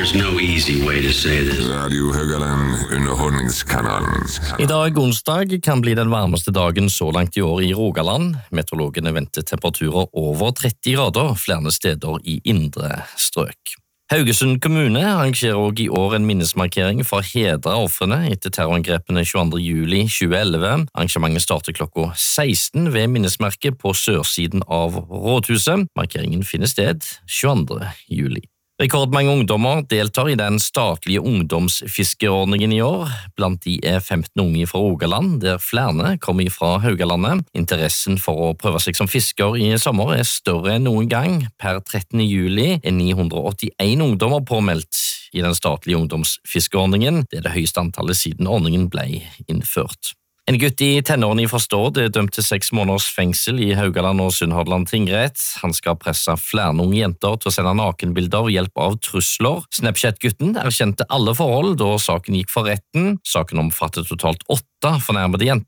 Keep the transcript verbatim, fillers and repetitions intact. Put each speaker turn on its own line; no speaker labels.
There's no easy way to say this.
Radio Høgaland, underholdningskanalen.
I dag onsdag kan bli den varmeste dagen så langt i år i Rogaland. Meteorologene venter temperaturer over tretti grader flere steder i indre strøk. Haugesund kommune arrangerer også i år en minnesmarkering for å hedre ofrene etter terrorangrepene tjueandre juli tjueelleve. Arrangementet starter klokka seksten ved minnesmerket på sørsiden av rådhuset. Markeringen finner sted tjueandre juli. Rekordmange ungdommer deltar i den statlige ungdomsfiskeordningen i år. Blant de er femten unge fra Rogaland, der flere kommer fra Haugalandet. Interessen for å prøve seg som fisker i sommer er større enn noen gang. Per trettende juli er ni hundre åttien ungdommer påmeldt i den statlige ungdomsfiskeordningen. Det er det høyeste antallet siden ordningen ble innført. En gutt i tenårene fra Stord er dømt til seks måneders fengsel i Haugaland og Sunnhordland tingrett. Han skal presse flere unge jenter til å sende nakenbilder ved hjelp av trusler. Snapchat-gutten erkjente alle forhold da saken gikk for retten. Saken omfattet totalt åtte fornærmede jenter.